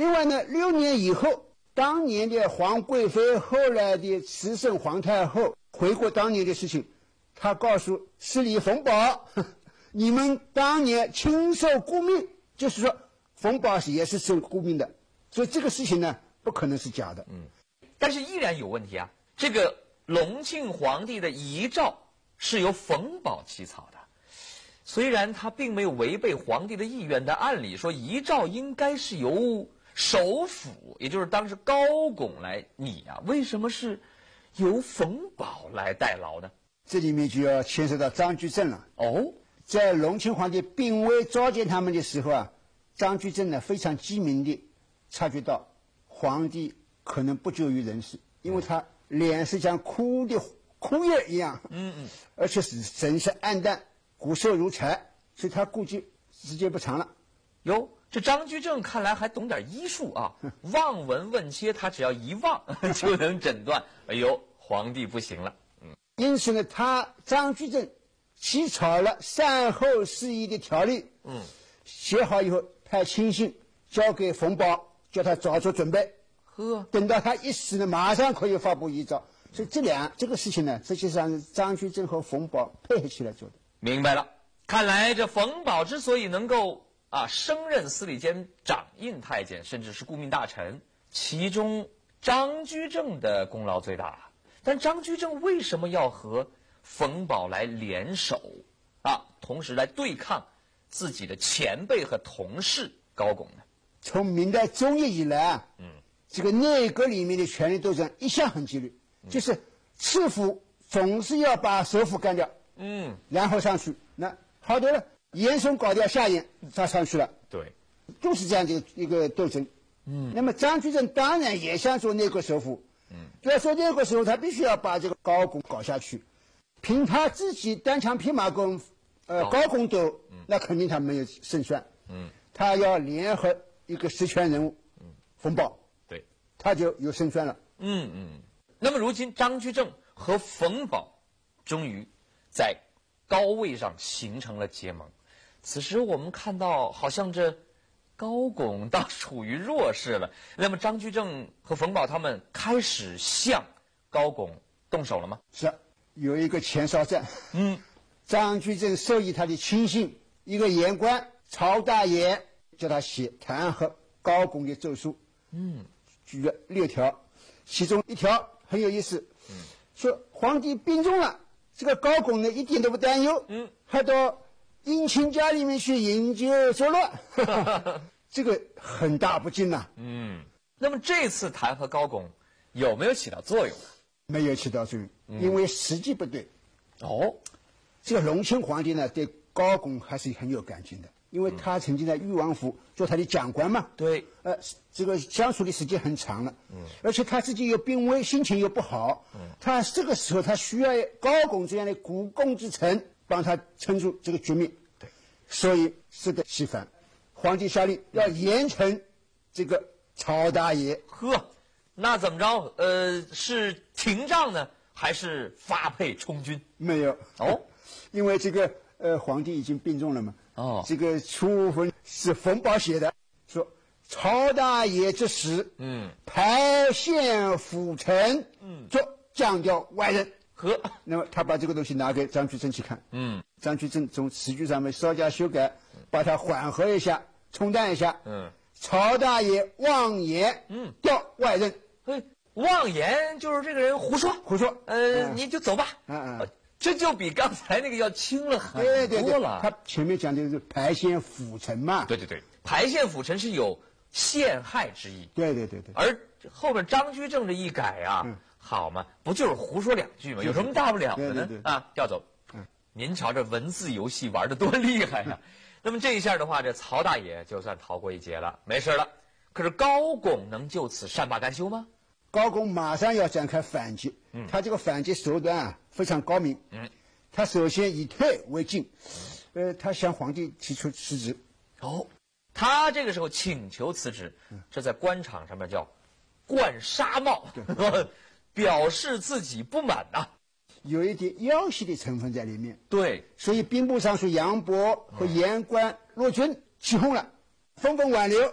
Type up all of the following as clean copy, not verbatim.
另外呢，6年以后，当年的皇贵妃，后来的慈圣皇太后回顾当年的事情，他告诉司礼冯保，你们当年亲受顾命，就是说冯保也是受顾命的，所以这个事情呢不可能是假的。 但是依然有问题啊。这个隆庆皇帝的遗诏是由冯保起草的，虽然他并没有违背皇帝的意愿，但按理说遗诏应该是由首辅，也就是当时高拱来拟啊，为什么是由冯保来代劳呢？ 这里面就要牵涉到张居正了。在隆庆皇帝病危召见他们的时候啊，张居正呢非常机敏地察觉到皇帝可能不久于人世，因为他脸是像枯叶一样，而且是神色暗淡，骨瘦如柴，所以他估计时间不长了。 哟，这张居正看来还懂点医术啊，望闻问切，他只要一望就能诊断，哎呦，皇帝不行了。 因此呢，张居正起草了善后事宜的条例，写好以后派亲信交给冯保，叫他早做准备。等到他一死呢，马上可以发布遗诏。所以这个事情呢，实际上是张居正和冯保配合起来做的。 明白了，看来这冯保之所以能够升任司礼监掌印太监，甚至是顾命大臣，其中张居正的功劳最大。但张居正为什么要和冯保来联手同时来对抗自己的前辈和同事高拱呢？ 从明代中叶以来这个内阁里面的权力斗争一向很激烈，就是次辅总是要把首辅干掉，然后上去。那好多了，严嵩搞掉下言，他上去了， 对， 就是这样一个斗争。那么张居正当然也想做内阁首辅，要说内阁首辅，他必须要把这个高拱搞下去。凭他自己单枪匹马跟高拱斗，那肯定他没有胜算。他要联合一个实权人物，冯保， 对， 他就有胜算了。 那么如今张居正和冯保终于在高位上形成了结盟。此时我们看到，好像这高拱倒处于弱势了。那么张居正和冯保他们开始向高拱动手了吗？ 是，有一个前哨战。张居正授意他的亲信一个言官曹大爷，叫他写弹劾高拱的奏书。举了6条，其中一条很有意思，说皇帝病重了，这个高拱呢一点都不担忧，还到姻亲家里面去饮酒作乐，这个很大不敬呐。 那么这次弹劾高拱有没有起到作用？ 没有起到作用，因为时机不对。这个隆庆皇帝呢对高拱还是很有感情的，因为他曾经在裕王府做他的讲官嘛。 对， 这个相处的时间很长了。而且他自己又病危，心情又不好。他这个时候他需要高拱这样的股肱之臣帮他撑住这个局面。 对， 所以适得其反。皇帝下令要严惩这个曹大爷。 那怎么着？是停仗呢，还是发配充军？ 没有。因为这个皇帝已经病重了嘛。这个书文是冯保写的，说曹大爷之死，排县辅臣，做降调外任。那么他把这个东西拿给张居正去看。张居正从词句上面稍加修改，把它缓和一下，冲淡一下。曹大爷妄言，调外任。 妄言就是这个人胡说。你就走吧。这就比刚才那个要轻了很多了。 他前面讲的是排县辅臣嘛。 对，排县辅臣是有陷害之意。 对。 而后边张居正这一改好嘛，不就是胡说2句吗？有什么大不了的呢？调走。您瞧这文字游戏玩的多厉害呀！那么这一下的话，这曹大爷就算逃过一劫了，没事了。可是高拱能就此善罢甘休吗？ 高拱马上要展开反击。他这个反击手段非常高明。他首先以退为进。他向皇帝提出辞职。 他这个时候请求辞职，这在官场上面叫冠纱帽，表示自己不满有一点要挟的成分在里面。 对， 所以兵部尚书杨博和言官骆军起哄了，纷纷挽留。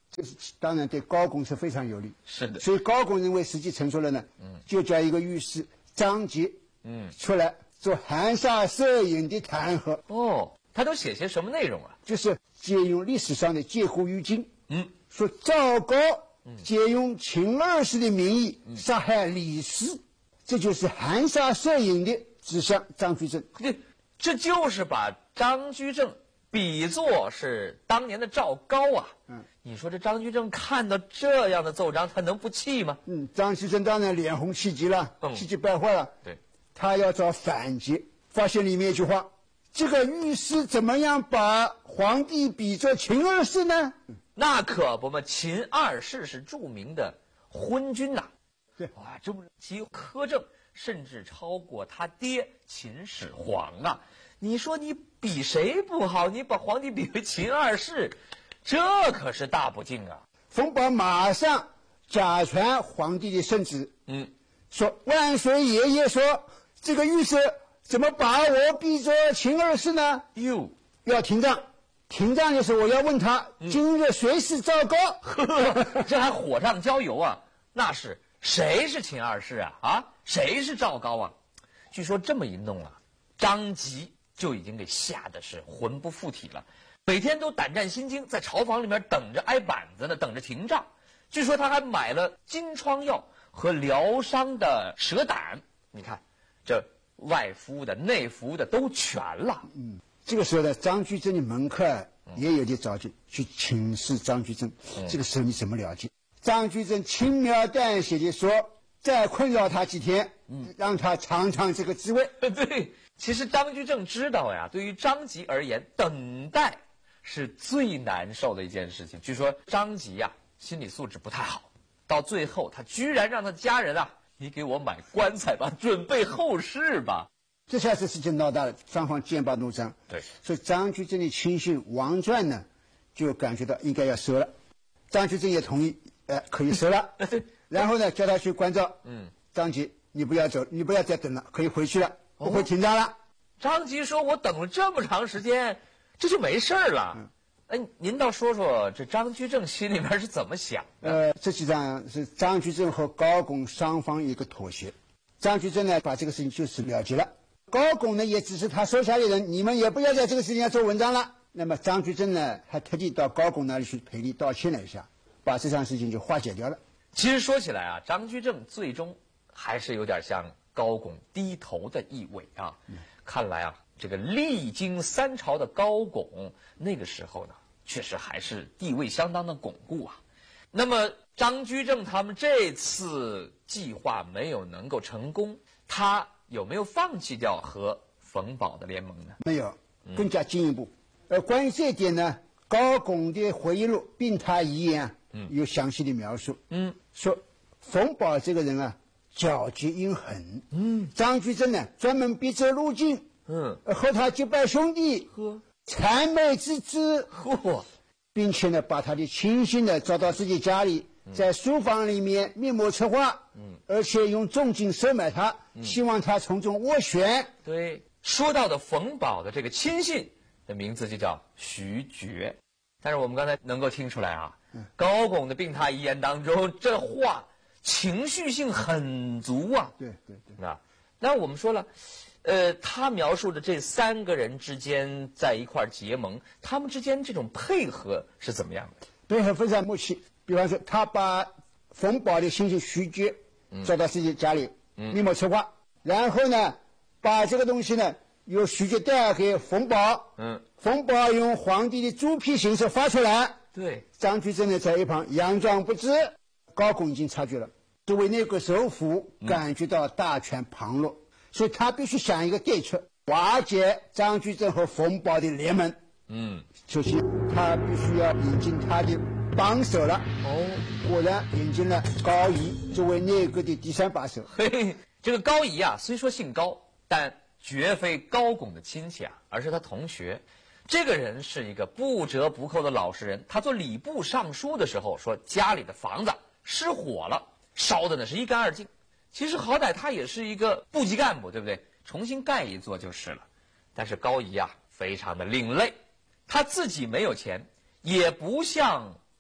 这是当然对高拱是非常有利。 是的。 所以高拱认为时机成熟了呢，就叫一个御史张杰，出来做含沙射影的弹劾。 哦，他都写些什么内容啊？ 就是借用历史上的借户喻金，说赵高借用秦二世的名义杀害李斯，这就是含沙射影的指向张居正。 这就是把张居正比作是当年的赵高啊。你说这张居正看到这样的奏章，他能不气吗？ 张居正当然脸红气急了，气急败坏了。 对， 他要找反击，发现里面一句话：这个御史怎么样把皇帝比作秦二世呢？ 那可不嘛，秦二世是著名的昏君呐。 对， 哇，这其苛政甚至超过他爹秦始皇啊！你说你比谁不好？你把皇帝比为秦二世，这可是大不敬啊！ 冯保马上假传皇帝的圣旨，说万岁爷爷说这个御史怎么把我比作秦二世呢？要停仗。停仗就是我要问他，今日谁是赵高？ 这还火上浇油啊！那是谁是秦二世啊？谁是赵高啊？据说这么一弄啊，张吉就已经给吓得是魂不附体了，每天都胆战心惊，在朝房里面等着挨板子呢，等着停仗。据说他还买了金疮药和疗伤的蛇胆，你看这外敷的内服的都全了。 这个时候呢，张居正的门客也有点着急，去请示张居正。这个时候你怎么了解？张居正轻描淡写的说：“再困扰他几天，让他尝尝这个滋味。” 对，其实张居正知道呀，对于张吉而言，等待是最难受的一件事情。据说张吉呀，心理素质不太好，到最后他居然让他家人啊，你给我买棺材吧，准备后事吧。 这下子事情闹大了，双方剑拔弩张。 对， 所以张居正的亲信王传呢，就感觉到应该要收了。张居正也同意，可以收了。然后呢，叫他去关照。张吉，你不要走，你不要再等了，可以回去了，不会停仗了。 张吉说：“我等了这么长时间，这就没事了。”您倒说说，这张居正心里面是怎么想的？ 实际上是张居正和高拱双方一个妥协。张居正呢，把这个事情就是了结了。高拱呢，也只是他手下的人，你们也不要在这个事情上做文章了。那么张居正呢，还特地到高拱那里去赔礼道歉了一下，把这场事情就化解掉了。 其实说起来啊，张居正最终还是有点向高拱低头的意味啊。看来啊，这个历经三朝的高拱，那个时候呢，确实还是地位相当的巩固啊。那么张居正他们这次计划没有能够成功，他有没有放弃掉和冯保的联盟呢？ 没有，更加进一步。关于这一点呢，高拱的回忆录《病榻遗言》有详细的描述。说冯保这个人啊，狡黠阴狠。张居正呢，专门逼走入境。和他结拜兄弟，谄媚之至。并且呢，把他的亲信呢找到自己家里，在书房里面密谋策划，而且用重金收买他，希望他从中斡旋。 对，说到的冯保的这个亲信的名字就叫徐觉，但是我们刚才能够听出来啊，高拱的病榻遗言当中，这话情绪性很足啊。 对， 那我们说了。他描述的这三个人之间在一块结盟，他们之间这种配合是怎么样的？ 配合非常默契。比方说，他把冯保的亲戚徐觉找到自己家里，密谋策划，然后呢，把这个东西呢由徐觉带给冯保，冯保用皇帝的朱批形式发出来。 对， 张居正呢在一旁佯装不知。高拱已经察觉了，作为那个首辅，感觉到大权旁落。所以他必须想一个对策，瓦解张居正和冯保的联盟。首先他必须要引进他的帮手了。果然引进了高仪作为内阁的第三把手。 这个高仪啊，虽说姓高，但绝非高拱的亲戚啊，而是他同学。这个人是一个不折不扣的老实人。他做礼部尚书的时候说，家里的房子失火了，烧的呢是一干二净。其实好歹他也是一个部级干部，对不对？重新盖一座就是了。但是高仪啊，非常的另类，他自己没有钱，也不像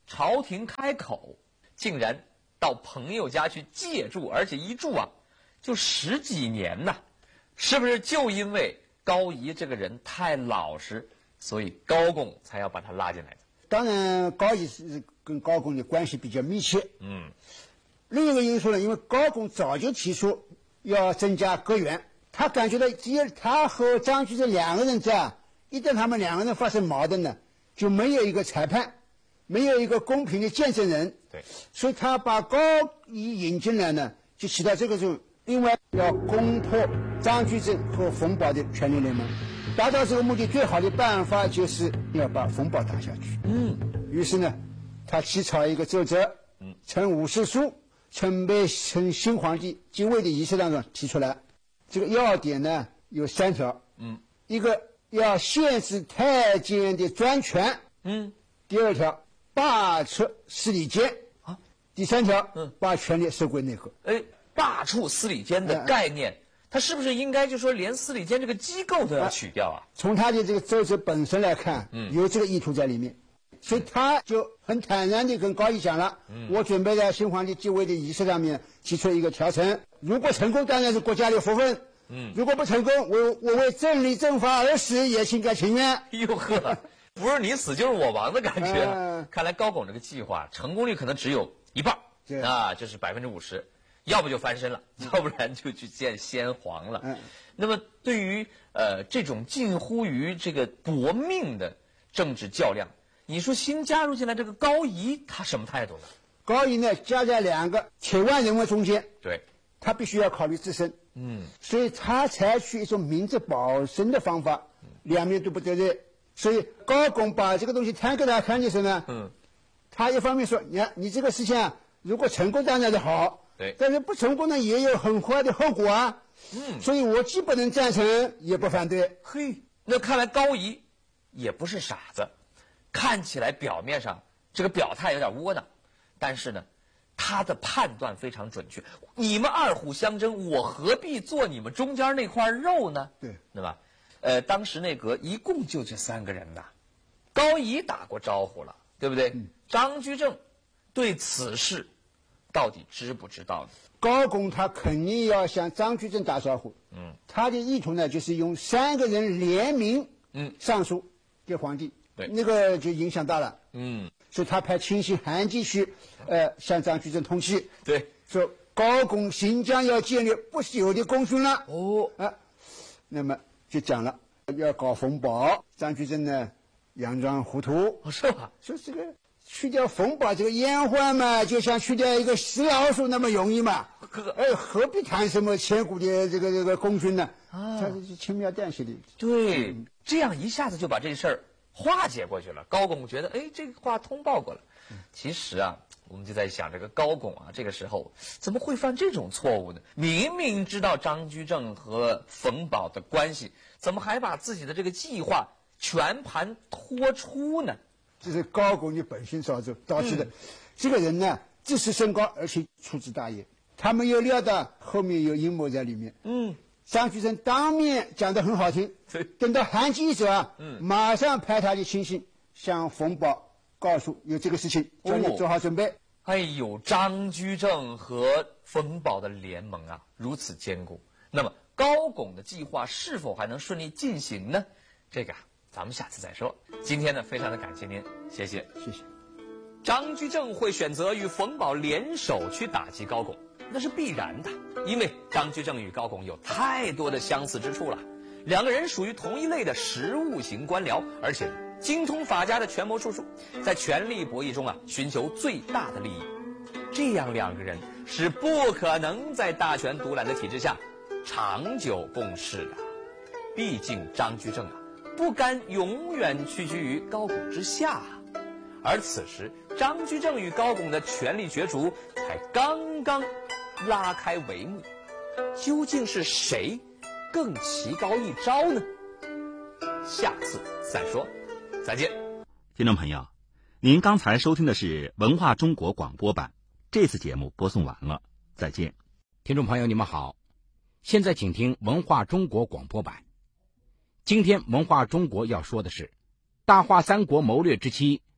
朝廷开口，竟然到朋友家去借住，而且一住啊就10几年呐，是不是就因为高仪这个人太老实，所以高拱才要把他拉进来的？ 当然，高仪是跟高拱的关系比较密切。另一个因素呢，因为高拱早就提出要增加阁员，他感觉到只有他和张居正2个人在，一旦他们2个人发生矛盾呢，就没有一个裁判，没有一个公平的见证人。 对， 所以他把高仪引进来呢，就起到这个作用。另外，要攻破张居正和冯保的权力联盟。达到这个目的最好的办法就是要把冯保打下去。于是呢，他起草一个奏折，呈武士书，准备趁新皇帝继位的仪式当中提出来。这个要点呢有3条。一个要限制太监的专权。第2条罢黜司礼监。第3条把权力收归内阁。 罢黜司礼监的概念，他是不是应该就说连司礼监这个机构都要取掉啊？ 从他的这个奏折本身来看，有这个意图在里面，所以他就很坦然地跟高仪讲了，我准备在新皇帝继位的仪式上面提出一个条程，如果成功当然是国家的福分，如果不成功，我为正理正法而死也心甘情愿。 哟呵，不是你死就是我亡的感觉。看来高拱这个计划成功率可能只有一半啊，就是50%。要不就翻身了，要不然就去见先皇了。那么对于这种近乎于这个搏命的政治较量，你说新加入进来这个高仪他什么态度呢？ 高仪呢夹在2个铁腕人物中间， 对， 他必须要考虑自身，所以他采取一种明哲保身的方法，两面都不得罪。所以高拱把这个东西摊给他看的时候呢，他一方面说，你这个事情啊，如果成功当然是好。 对， 但是不成功呢，也有很坏的后果啊。所以我既不能赞成，也不反对。 那看来高仪也不是傻子，看起来表面上这个表态有点窝囊，但是呢，他的判断非常准确。你们2虎相争，我何必做你们中间那块肉呢？对吧？当时内阁一共就这3个人呐，高仪打过招呼了，对不对？张居正对此事到底知不知道呢？ 高拱他肯定要向张居正打招呼。他的意图呢，就是用3个人联名上书给皇帝。 对， 那个就影响大了。所以他派亲信韩继去向张居正通气。 对， 说高拱行将要建立不朽的功勋了。那么就讲了要搞冯保，张居正呢佯装糊涂。 是吧？ 说这个去掉冯保这个阉宦嘛，就像去掉一个死老鼠那么容易嘛。何必谈什么千古的这个功勋呢？他是轻描淡写的。 对，这样一下子就把这事儿化解过去了。高拱觉得，这个话通报过了。其实啊，我们就在想，这个高拱啊，这个时候怎么会犯这种错误呢？明明知道张居正和冯保的关系，怎么还把自己的这个计划全盘托出呢？ 这是高拱的本性造就导致的。这个人呢，自视甚高，而且粗枝大叶。他没有料到后面有阴谋在里面。张居正当面讲得很好听，等到韩继一走啊，马上派他的亲信向冯保告诉有这个事情，叫你做好准备。 张居正和冯保的联盟啊，如此坚固。那么高拱的计划是否还能顺利进行呢？这个咱们下次再说。今天呢，非常的感谢您，谢谢。张居正会选择与冯保联手去打击高拱，那是必然的，因为张居正与高拱有太多的相似之处了。2个人属于同一类的实务型官僚，而且精通法家的权谋术数，在权力博弈中啊，寻求最大的利益。这样2个人是不可能在大权独揽的体制下长久共事的。毕竟张居正啊，不甘永远屈居于高拱之下，而此时张居正与高拱的权力角逐才刚刚拉开帷幕，究竟是谁更棋高一招呢？下次再说，再见。 听众朋友，您刚才收听的是文化中国广播版，这次节目播送完了，再见。 听众朋友你们好，现在请听文化中国广播版。今天文化中国要说的是大话三国谋略之期，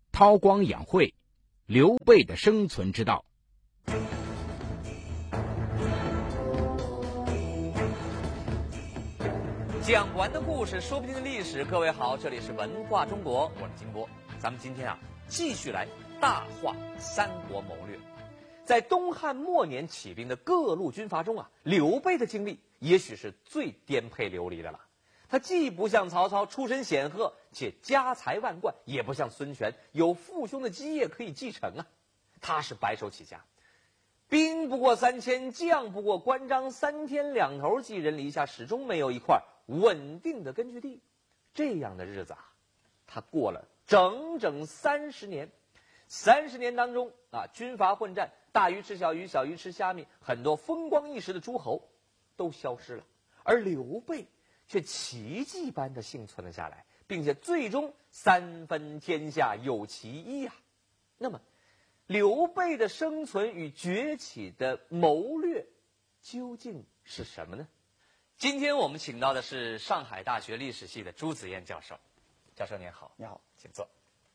韬光养晦，刘备的生存之道。 讲不完的故事，说不定的历史。各位好，这里是文化中国，我是金波。咱们今天继续来大话三国谋略。在东汉末年起兵的各路军阀中刘备的经历也许是最颠沛流离的了。他既不像曹操出身显赫且家财万贯，也不像孙权有父兄的基业可以继承他是白手起家，兵不过3000，将不过关张，3天2头寄人篱下，始终没有一块稳定的根据地。这样的日子他过了整整30年。30年当中军阀混战，大鱼吃小鱼，小鱼吃虾米，很多风光一时的诸侯都消失了，而刘备却奇迹般的幸存了下来，并且最终3分天下有其一那么刘备的生存与崛起的谋略究竟是什么呢？今天我们请到的是上海大学历史系的朱子燕教授。教授您好。 你好， 请坐。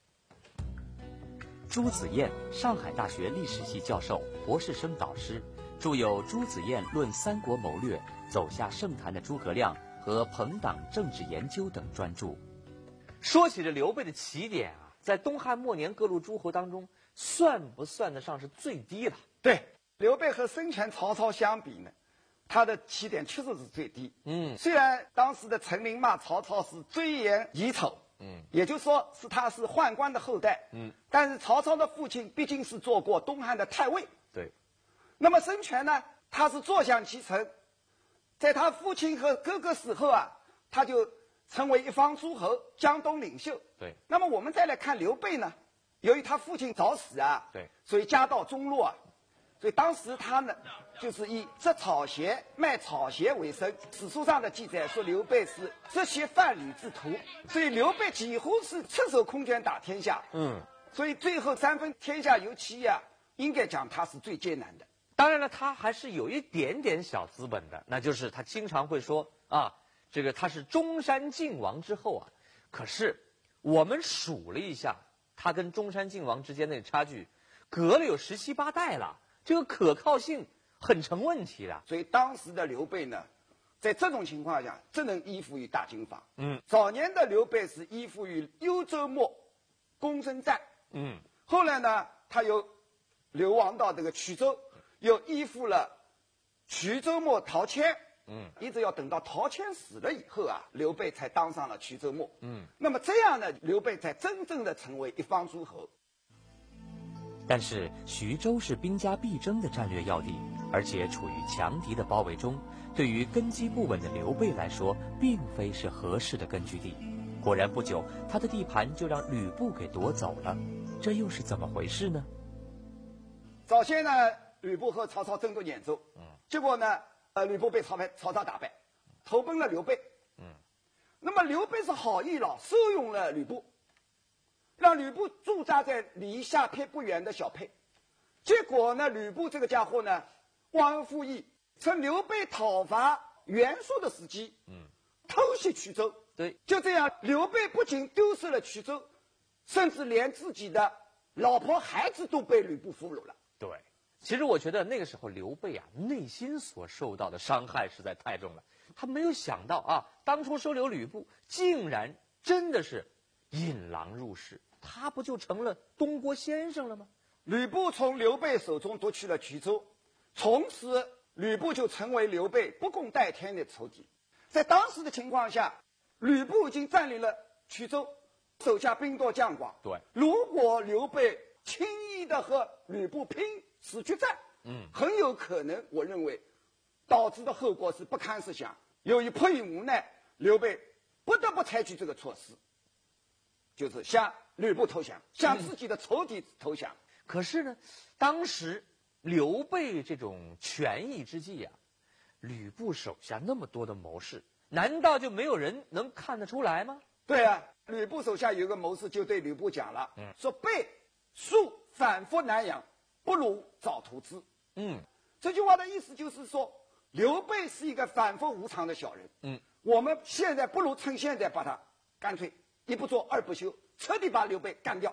朱子燕，上海大学历史系教授、博士生导师，著有《朱子燕论三国谋略》《走下圣坛的诸葛亮》和《朋党政治研究》等专著。说起这刘备的起点在东汉末年各路诸侯当中，算不算得上是最低的？ 对，刘备和孙权、曹操相比呢，他的起点确实是最低。虽然当时的陈明骂曹操是追颜遗丑，也就是说他是宦官的后代，但是曹操的父亲毕竟是做过东汉的太尉， 对。 那么孙权呢，他是坐享其成，在他父亲和哥哥死后他就成为一方诸侯，江东领袖。 对。 那么我们再来看刘备呢，由于他父亲早死对， 所以家道中落所以当时他呢，就是以织草鞋、卖草鞋为生。史书上的记载说，刘备是织鞋贩履之徒，所以刘备几乎是赤手空拳打天下。所以最后3分天下有其一应该讲他是最艰难的。 当然了，他还是有一点点小资本的，那就是他经常会说这个他是中山靖王之后可是我们数了一下，他跟中山靖王之间的差距，隔了有17、18代了。这个可靠性很成问题的。 所以当时的刘备呢，在这种情况下只能依附于大军阀。早年的刘备是依附于幽州牧公孙瓒，后来呢他又流亡到这个衢州，又依附了衢州牧陶谦，一直要等到陶谦死了以后刘备才当上了衢州牧。那么这样呢，刘备才真正的成为一方诸侯。 但是徐州是兵家必争的战略要地，而且处于强敌的包围中，对于根基不稳的刘备来说，并非是合适的根据地。果然不久，他的地盘就让吕布给夺走了，这又是怎么回事呢？ 早先呢，吕布和曹操争夺兖州，结果呢，吕布被曹操打败，投奔了刘备。那么刘备是好意了，收容了吕布，让吕布驻扎在离下邳不远的小沛。结果呢，吕布这个家伙呢，忘恩负义，趁刘备讨伐袁术的时机，偷袭衢州。 对， 就这样，刘备不仅丢失了衢州，甚至连自己的老婆孩子都被吕布俘虏了。 对，其实我觉得那个时候刘备内心所受到的伤害实在太重了。他没有想到当初收留吕布，竟然真的是引狼入室，他不就成了东郭先生了吗？ 吕布从刘备手中夺取了衢州，从此吕布就成为刘备不共戴天的仇敌。在当时的情况下，吕布已经占领了衢州，手下兵多将广。 对， 如果刘备轻易的和吕布拼死决战，很有可能，我认为导致的后果是不堪设想。由于迫于无奈，刘备不得不采取这个措施，就是向吕布投降，向自己的仇敌投降。 可是呢，当时刘备这种权宜之计吕布手下那么多的谋士，难道就没有人能看得出来吗？ 对吕布手下有个谋士就对吕布讲了，说备树反复难养，不如早图之。这句话的意思就是说，刘备是一个反复无常的小人。我们现在不如趁现在把他干脆一不做二不休，彻底把刘备干掉。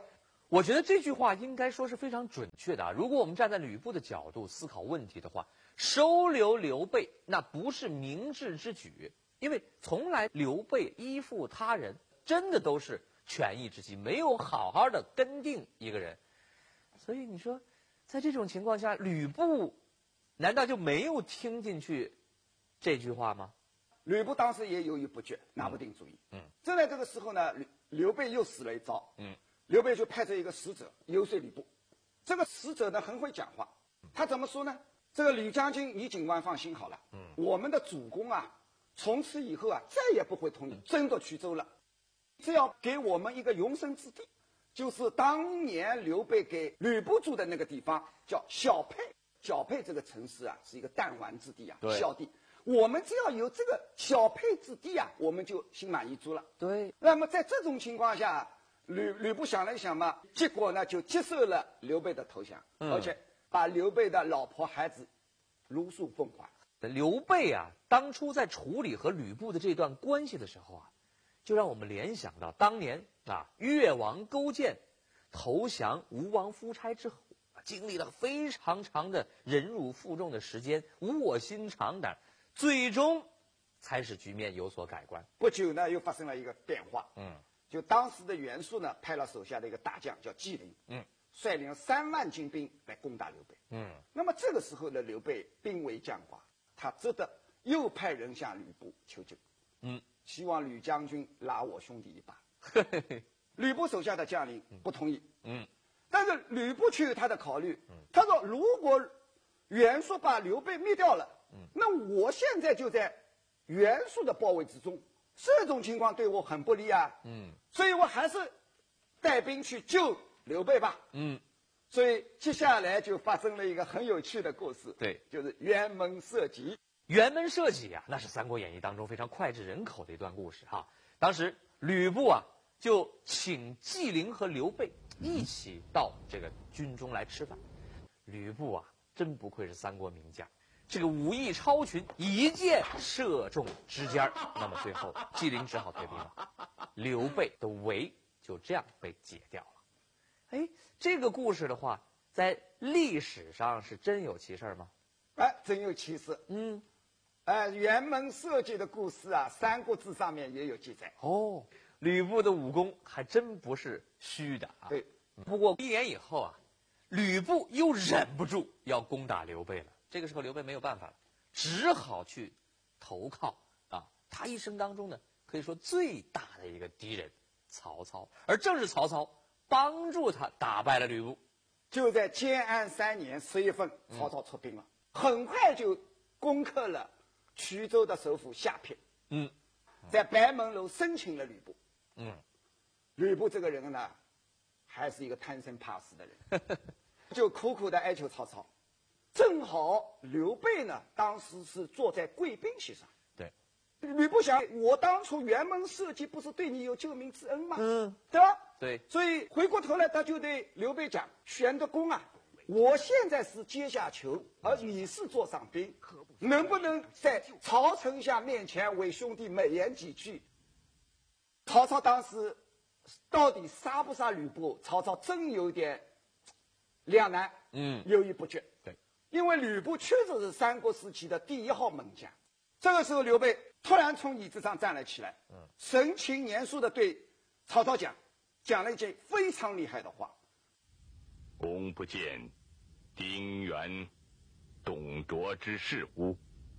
我觉得这句话应该说是非常准确的啊。如果我们站在吕布的角度思考问题的话，收留刘备那不是明智之举，因为从来刘备依附他人，真的都是权宜之计，没有好好的跟定一个人。所以你说，在这种情况下，吕布难道就没有听进去这句话吗？ 吕布当时也犹豫不决，拿不定主意。正在这个时候呢，刘备又使了一招。刘备就派出一个使者游说吕布。这个使者呢很会讲话，他怎么说呢？这个吕将军，你尽管放心好了。我们的主公啊，从此以后啊，再也不会同意争夺衢州了，只要给我们一个容身之地，就是当年刘备给吕布住的那个地方，叫小沛。小沛这个城市啊，是一个弹丸之地啊，小地。我们只要有这个小沛之地啊，我们就心满意足了。 对。 那么在这种情况下，吕布想了一想嘛，结果呢就接受了刘备的投降，而且把刘备的老婆孩子如数奉还。 刘备啊，当初在处理和吕布的这段关系的时候啊，就让我们联想到当年啊越王勾践投降吴王夫差之后，经历了非常长的忍辱负重的时间，卧薪尝胆，最终才使局面有所改观。 不久呢，又发生了一个变化。就当时的袁术呢，派了手下的一个大将叫纪灵，率领3万精兵来攻打刘备。那么这个时候的刘备兵为将寡，他只得又派人向吕布求救，希望吕将军拉我兄弟一把。吕布手下的将领不同意。但是吕布却有他的考虑。他说，如果袁术把刘备灭掉了，那我现在就在袁术的包围之中，这种情况对我很不利啊。所以我还是带兵去救刘备吧。所以接下来就发生了一个很有趣的故事。 对， 就是辕门射戟。 辕门射戟啊，那是《三国演义》当中非常脍炙人口的一段故事哈。当时吕布啊，就请纪灵和刘备一起到这个军中来吃饭。吕布啊，真不愧是三国名将，这个武艺超群，一箭射中指尖。那么最后纪灵只好退兵了，刘备的围就这样被解掉了。哎，这个故事的话，在历史上是真有其事吗？ 真有其事。辕门射戟的故事啊，《三国志》上面也有记载。 吕布的武功还真不是虚的啊。 对。 不过1年以后啊，吕布又忍不住要攻打刘备了。这个时候刘备没有办法了，只好去投靠啊他一生当中呢，可以说最大的一个敌人曹操。而正是曹操帮助他打败了吕布。 就在建安3年10月份，曹操出兵了，很快就攻克了衢州的首府下邳。在白门楼生擒了吕布。吕布这个人呢，还是一个贪生怕死的人，就苦苦的哀求曹操。正好刘备呢，当时是坐在贵宾席上。 对， 吕布想，我当初辕门射戟不是对你有救命之恩吗？对吧？ 对， 所以回过头来，他就对刘备讲：“玄德公啊，我现在是阶下囚，而你是座上宾，能不能在曹丞相面前为兄弟美言几句？”曹操当时到底杀不杀吕布？曹操真有点两难，犹豫不决。 对， 因为吕布确实是三国时期的第1号猛将。这个时候，刘备突然从椅子上站了起来，神情严肃地对曹操讲了一句非常厉害的话：“ 公不见丁原、董卓之事乎？”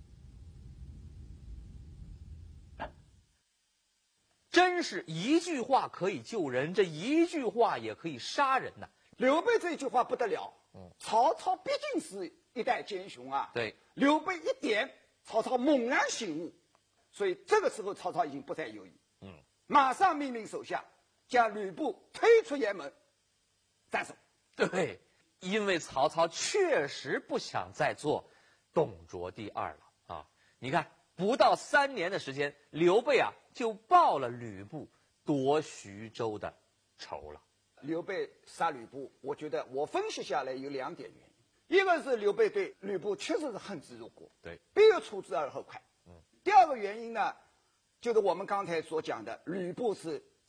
真是一句话可以救人，这一句话也可以杀人呐。 刘备这句话不得了。曹操毕竟是一代奸雄啊。 对， 刘备一点，曹操猛然醒悟，所以这个时候曹操已经不再犹豫，马上命令手下将吕布推出辕门，斩首。 对，因为曹操确实不想再做董卓第2了啊！你看，不到3年的时间，刘备啊就报了吕布夺徐州的仇了。 刘备杀吕布，我觉得我分析下来有2点原因，一个是刘备对吕布确实是恨之入骨， 对， 必有处置而后快。第二个原因呢，就是我们刚才所讲的，吕布是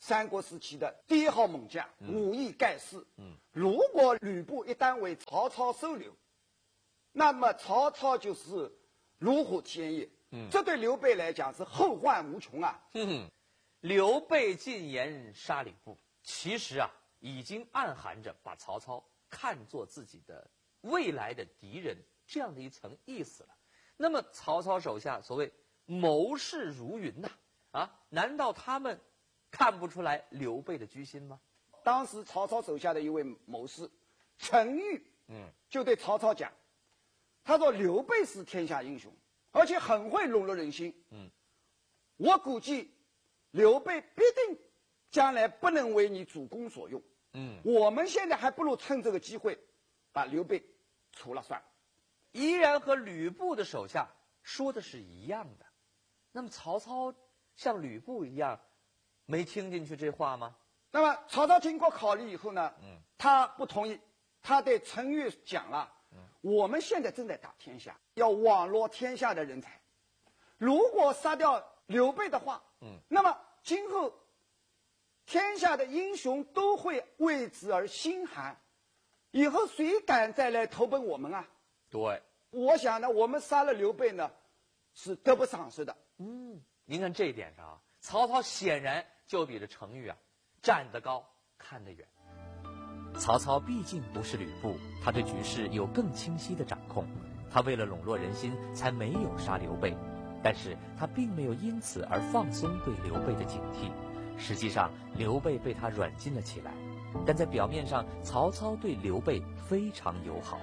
三国时期的第一号猛将，武艺盖世。如果吕布一旦为曹操收留，那么曹操就是如虎添翼。这对刘备来讲是后患无穷啊。 刘备进言杀吕布，其实啊，已经暗含着把曹操看作自己的未来的敌人这样的一层意思了。那么曹操手下所谓谋士如云呐，难道他们看不出来刘备的居心吗？ 当时曹操手下的一位谋士陈玉，就对曹操讲，他说刘备是天下英雄，而且很会笼络人心。我估计刘备必定将来不能为你主公所用。我们现在还不如趁这个机会把刘备除了算了。 依然和吕布的手下说的是一样的。那么曹操像吕布一样没听进去这话吗？ 那么曹操经过考虑以后呢，他不同意，他对陈玉讲了，我们现在正在打天下，要网罗天下的人才，如果杀掉刘备的话，那么今后天下的英雄都会为之而心寒，以后谁敢再来投奔我们啊？ 对， 我想呢，我们杀了刘备呢，是得不偿失的。 您看这一点上啊，曹操显然就比这程昱站得高，看得远。曹操毕竟不是吕布，他对局势有更清晰的掌控。他为了笼络人心，才没有杀刘备，但是他并没有因此而放松对刘备的警惕。实际上，刘备被他软禁了起来，但在表面上，曹操对刘备非常友好。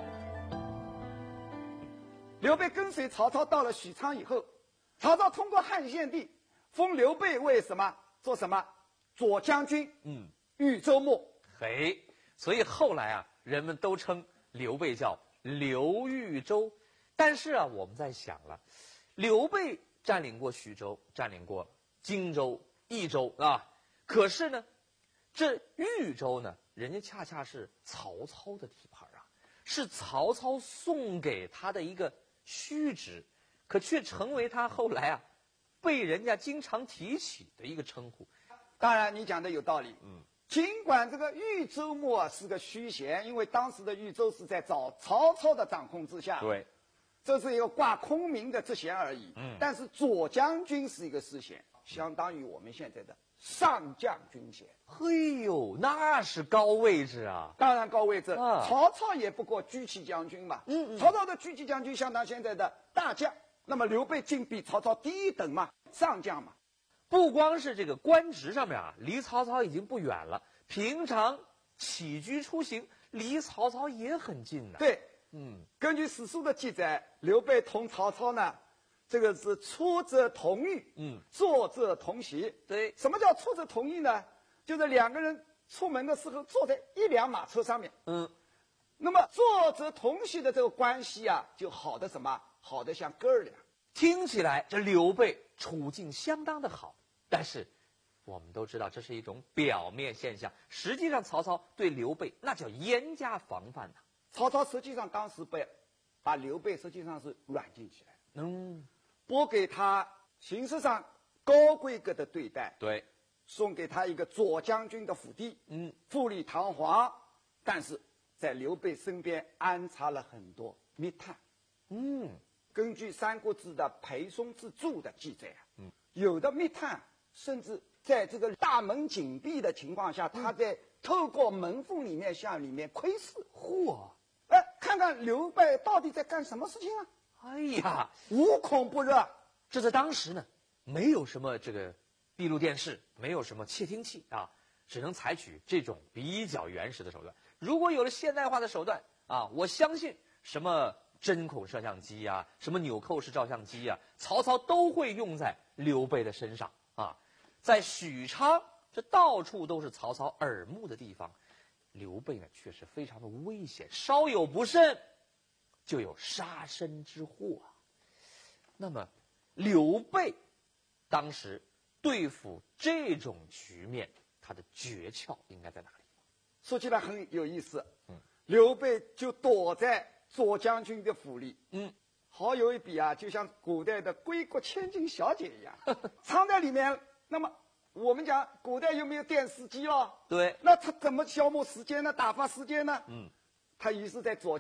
刘备跟随曹操到了许昌以后，曹操通过汉献帝封刘备为什么？做什么？左将军，豫州牧。 所以后来啊，人们都称刘备叫刘豫州。但是啊，我们在想了，刘备占领过徐州，占领过荆州、益州啊，可是呢，这豫州呢，人家恰恰是曹操的地盘啊，是曹操送给他的一个虚职，可却成为他后来啊被人家经常提起的一个称呼。 当然你讲的有道理，尽管这个豫州牧是个虚衔，因为当时的豫州是在曹操的掌控之下， 对， 这是一个挂空名的职衔而已。但是左将军是一个实衔，相当于我们现在的上将军衔。 嘿呦，那是高位置啊！ 当然高位置，曹操也不过车骑将军嘛。曹操的车骑将军相当现在的大将，那么刘备竟比曹操低一等嘛，上将嘛。 不光是这个官职上面啊，离曹操已经不远了，平常起居出行离曹操也很近的。 对，根据史书的记载，刘备同曹操呢，这个是出则同御，坐则同席。 对， 什么叫出则同御呢？就是两个人出门的时候坐在一辆马车上面。那么坐则同席的这个关系啊，就好的什么？好的像哥儿俩。 听起来这刘备处境相当的好，但是我们都知道这是一种表面现象，实际上曹操对刘备那叫严加防范呐。 曹操实际上当时把刘备实际上是软禁起来，拨给他形式上高规格的对待， 对， 送给他一个左将军的府邸，富丽堂皇，但是在刘备身边安插了很多密探。根据《三国志》的裴松之注的记载有的密探甚至在这个大门紧闭的情况下，他在透过门缝里面向里面窥视。看看刘备到底在干什么事情啊？ 哎呀， 无孔不入。 这在当时呢，没有什么这个闭路电视，没有什么窃听器啊，只能采取这种比较原始的手段。如果有了现代化的手段啊，我相信什么针孔摄像机啊，什么纽扣式照相机啊，曹操都会用在刘备的身上啊。在许昌，这到处都是曹操耳目的地方，刘备呢却是非常的危险，稍有不慎就有杀身之祸啊。那么刘备当时对付这种局面，他的诀窍应该在哪里？ 说起来很有意思，刘备就躲在左将军的府里，好有一比啊，就像古代的归国千金小姐一样，藏在里面。那么我们讲古代有没有电视机了？ 对， 那他怎么消磨时间呢？打发时间呢？他于是在左